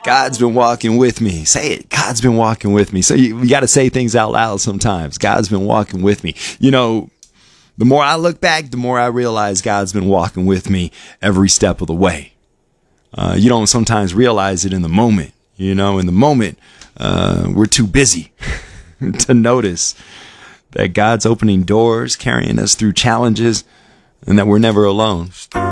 God's been walking with me. Say it. God's been walking with me. So you got to say things out loud sometimes. God's been walking with me. You know, the more I look back, the more I realize God's been walking with me every step of the way. You don't sometimes realize it in the moment. You know, in the moment, we're too busy to notice that God's opening doors, carrying us through challenges, and that we're never alone.